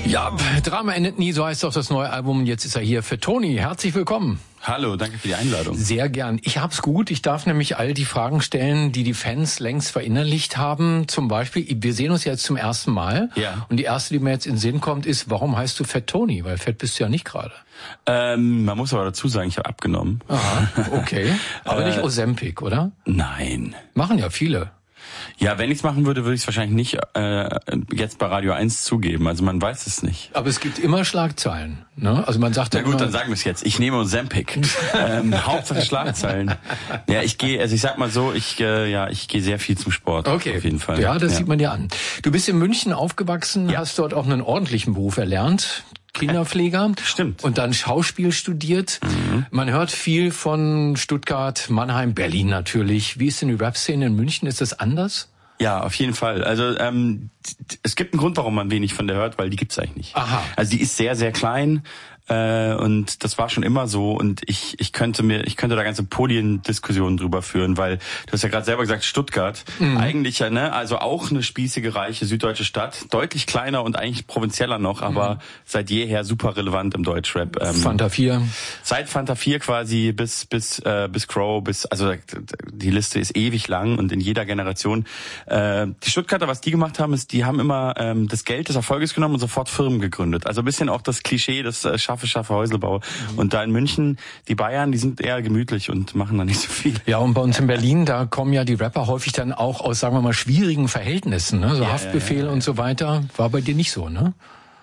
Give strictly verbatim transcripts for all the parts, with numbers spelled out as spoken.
Ja, Drama endet nie, so heißt doch das neue Album. Jetzt ist er hier für Toni. Herzlich willkommen. Hallo, danke für die Einladung. Sehr gern. Ich hab's gut. Ich darf nämlich all die Fragen stellen, die die Fans längst verinnerlicht haben. Zum Beispiel, wir sehen uns jetzt zum ersten Mal. Ja. Und die erste, die mir jetzt in den Sinn kommt, ist, warum heißt du Fett Toni? Weil fett bist du ja nicht gerade. Ähm, man muss aber dazu sagen, ich habe abgenommen. Aha, okay. Aber nicht Ozempic, oder? Nein. Machen ja viele. Ja, wenn ich's machen würde, würde ich es wahrscheinlich nicht äh, jetzt bei Radio eins zugeben. Also man weiß es nicht. Aber es gibt immer Schlagzeilen, ne? Also man sagt Na ja gut, immer, dann sagen wir es jetzt. Ich nehme Ozempic. ähm, Hauptsache Schlagzeilen. Ja, ich gehe, also ich sag mal so, ich äh, ja, ich gehe sehr viel zum Sport. Okay. Auf jeden Fall. Ja, das ja. sieht man dir an. Du bist in München aufgewachsen, Ja. hast dort auch einen ordentlichen Beruf erlernt. Kinderpfleger. Stimmt. Und dann Schauspiel studiert. Mhm. Man hört viel von Stuttgart, Mannheim, Berlin natürlich. Wie ist denn die Rap-Szene in München? Ist das anders? Ja, auf jeden Fall. Also ähm, es gibt einen Grund, warum man wenig von der hört, weil die gibt's eigentlich nicht. Aha. Also die ist sehr, sehr klein. Äh, und das war schon immer so, und ich ich könnte mir ich könnte da ganze Podien-Diskussionen drüber führen, weil du hast ja gerade selber gesagt, Stuttgart, mhm. eigentlich ja, ne, also auch eine spießige, reiche süddeutsche Stadt, deutlich kleiner und eigentlich provinzieller noch, aber mhm. seit jeher super relevant im Deutschrap. Ähm, Fanta vier. Seit Fanta vier quasi bis bis äh, bis Crow, bis also die Liste ist ewig lang und in jeder Generation. Äh, die Stuttgarter, was die gemacht haben, ist, die haben immer ähm, das Geld des Erfolges genommen und sofort Firmen gegründet. Also ein bisschen auch das Klischee des äh, Schaffe, schaffe Häuslebau. Mhm. Und da in München, die Bayern, die sind eher gemütlich und machen da nicht so viel. Ja, und bei uns in Berlin, da kommen ja die Rapper häufig dann auch aus, sagen wir mal, schwierigen Verhältnissen, ne? So ja, Haftbefehl ja, ja, ja. und so weiter. War bei dir nicht so, ne?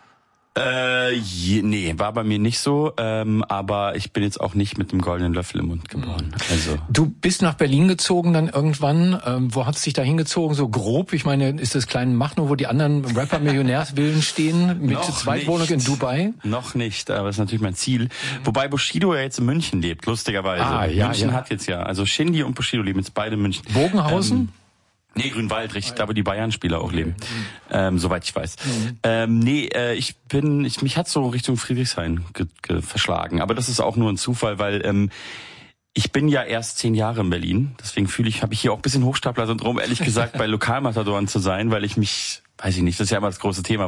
Äh, je, nee, war bei mir nicht so, ähm, aber ich bin jetzt auch nicht mit dem goldenen Löffel im Mund geboren. Also du bist nach Berlin gezogen dann irgendwann. Ähm, wo hat's dich da hingezogen? So grob? Ich meine, ist das kleine Machnow, wo die anderen Rapper-Millionärsvillen stehen mit Zweitwohnung in Dubai? Noch nicht, aber das ist natürlich mein Ziel. Mhm. Wobei Bushido ja jetzt in München lebt, lustigerweise. Ah, ja, München ja. hat jetzt ja, also Shindy und Bushido leben jetzt beide in München. Bogenhausen? Ähm, Nee, Grünwald, richtig, da wo die Bayern-Spieler auch leben, Mhm. ähm, soweit ich weiß. Mhm. Ähm, nee, äh, ich bin, ich mich hat so Richtung Friedrichshain ge- ge- verschlagen, aber das ist auch nur ein Zufall, weil ähm, ich bin ja erst zehn Jahre in Berlin, deswegen fühle ich, habe ich hier auch ein bisschen Hochstapler-Syndrom, ehrlich gesagt, bei Lokalmatadoren zu sein, weil ich mich, weiß ich nicht, das ist ja immer das große Thema.